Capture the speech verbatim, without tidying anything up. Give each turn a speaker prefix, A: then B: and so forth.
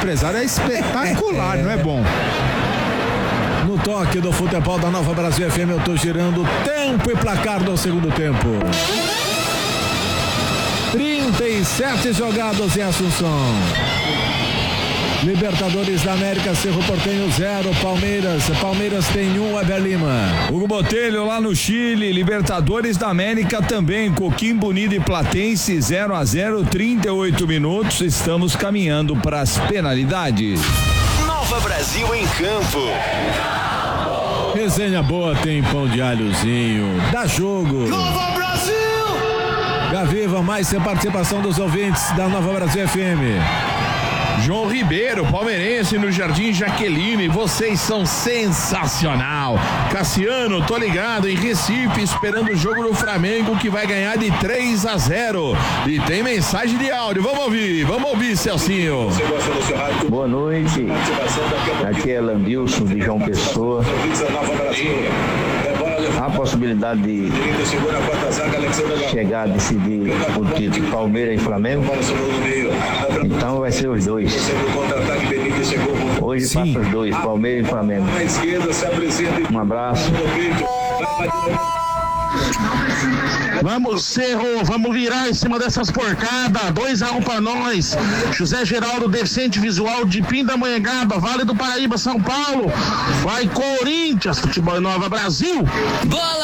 A: empresário é espetacular, não é bom?
B: No toque do futebol da Nova Brasil F M, eu tô girando tempo e placar do segundo tempo. trinta e sete jogados em Assunção. Libertadores da América, Cerro Porteño zero, Palmeiras, Palmeiras tem um, Weber Lima.
C: Hugo Botelho lá no Chile, Libertadores da América também, Coquimbo Unido e Platense zero a zero, trinta e oito minutos, estamos caminhando para as penalidades.
D: Nova Brasil em campo.
B: Resenha boa, tem pão de alhozinho, dá jogo.
D: Nova Brasil!
B: Gaviva, mais sem participação dos ouvintes da Nova Brasil F M.
E: João Ribeiro, palmeirense no Jardim Jaqueline, vocês são sensacional. Cassiano, tô ligado em Recife, esperando o jogo do Flamengo que vai ganhar de três a zero. E tem mensagem de áudio, vamos ouvir, vamos ouvir, Celcinho.
F: Boa noite, aqui é Landilson de João Pessoa. Há a possibilidade de chegar a decidir o título Palmeiras e Flamengo? Então vai ser os dois. Hoje passa os dois, Palmeiras e Flamengo. Um abraço.
G: Vamos, Cerro, vamos virar em cima dessas porcadas. dois a um pra nós. José Geraldo, deficiente visual de Pindamonhangaba, Vale do Paraíba, São Paulo. Vai Corinthians, Futebol Nova Brasil.
D: Bola!